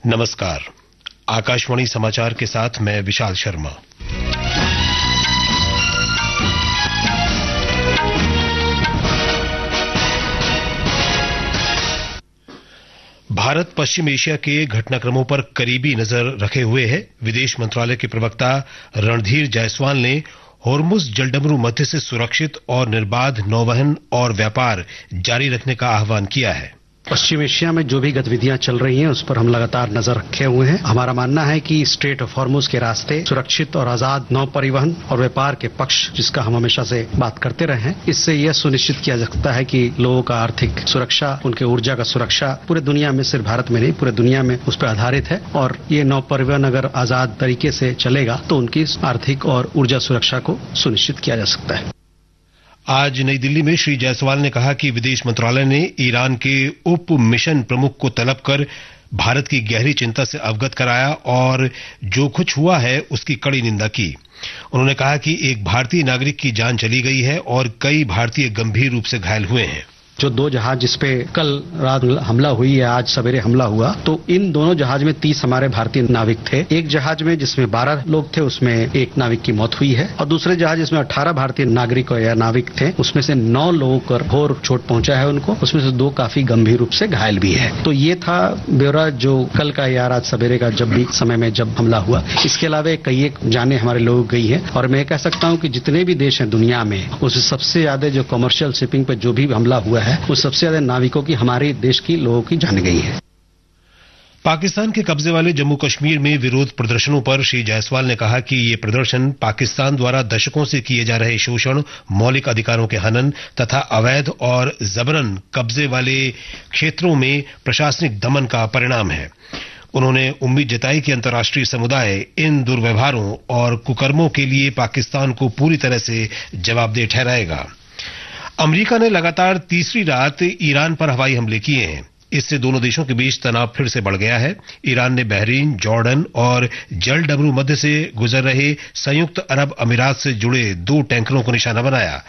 नमस्कार। आकाशवाणी समाचार के साथ मैं विशाल शर्मा। भारत पश्चिम एशिया के घटनाक्रमों पर करीबी नजर रखे हुए है। विदेश मंत्रालय के प्रवक्ता रणधीर जायसवाल ने होर्मुज जलडमरू मध्य से सुरक्षित और निर्बाध नौवहन और व्यापार जारी रखने का आह्वान किया है। पश्चिम एशिया में जो भी गतिविधियां चल रही हैं उस पर हम लगातार नजर रखे हुए हैं। हमारा मानना है कि स्ट्रेट ऑफ हॉर्मुज के रास्ते सुरक्षित और आजाद नौ परिवहन और व्यापार के पक्ष, जिसका हम हमेशा से बात करते रहे हैं, इससे यह सुनिश्चित किया जा सकता है कि लोगों का आर्थिक सुरक्षा, उनके ऊर्जा का सुरक्षा पूरे दुनिया में, सिर्फ भारत में नहीं पूरे दुनिया में उस पर आधारित है। और ये नौ परिवहन अगर आजाद तरीके से चलेगा तो उनकी आर्थिक और ऊर्जा सुरक्षा को सुनिश्चित किया जा सकता है। आज नई दिल्ली में श्री जायसवाल ने कहा कि विदेश मंत्रालय ने ईरान के उप मिशन प्रमुख को तलब कर भारत की गहरी चिंता से अवगत कराया और जो कुछ हुआ है उसकी कड़ी निंदा की। उन्होंने कहा कि एक भारतीय नागरिक की जान चली गई है और कई भारतीय गंभीर रूप से घायल हुए हैं। जो दो जहाज जिसपे कल रात हमला हुई है, आज सवेरे हमला हुआ, तो इन दोनों जहाज में 30 हमारे भारतीय नाविक थे। एक जहाज में जिसमें 12 लोग थे उसमें एक नाविक की मौत हुई है और दूसरे जहाज जिसमें 18 भारतीय नागरिक या नाविक थे उसमें से 9 लोगों को घोर चोट पहुंचा है उनको, उसमें से 2 काफी गंभीर रूप से घायल भी है। तो ये था ब्यौरा जो कल का या आज सवेरे का जब भी समय में जब हमला हुआ। इसके अलावा कई एक जाने हमारे लोग गई है और मैं कह सकता हूं कि जितने भी देश हैं दुनिया में उससे सबसे ज्यादा जो कमर्शियल शिपिंग पे जो भी हमला हुआ है उस सबसे ज्यादा नाविकों की हमारे देश की लोगों की जान गई है। पाकिस्तान के कब्जे वाले जम्मू कश्मीर में विरोध प्रदर्शनों पर श्री जायसवाल ने कहा कि ये प्रदर्शन पाकिस्तान द्वारा दशकों से किए जा रहे शोषण, मौलिक अधिकारों के हनन तथा अवैध और जबरन कब्जे वाले क्षेत्रों में प्रशासनिक दमन का परिणाम है। उन्होंने उम्मीद जताई कि अंतर्राष्ट्रीय समुदाय इन दुर्व्यवहारों और कुकर्मों के लिए पाकिस्तान को पूरी तरह से जवाबदेह ठहराएगा। अमेरिका ने लगातार तीसरी रात ईरान पर हवाई हमले किए हैं। इससे दोनों देशों के बीच तनाव फिर से बढ़ गया है। ईरान ने बहरीन, जॉर्डन और जलडमरू मध्य से गुजर रहे संयुक्त अरब अमीरात से जुड़े 2 टैंकरों को निशाना बनाया।